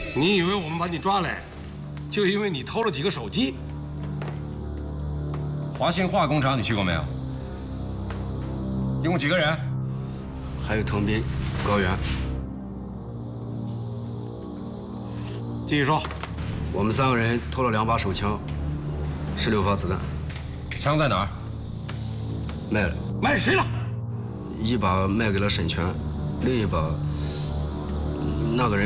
你以为我们把你抓来，就因为你偷了几个手机？ 华兴化工厂你去过没有？一共几个人？ 还有滕斌、高原。 继续说。 我们3个人偷了2把手枪，16发子弹。 枪在哪儿？ 卖了。 卖谁了？ 一把卖给了沈泉，另一把那个人。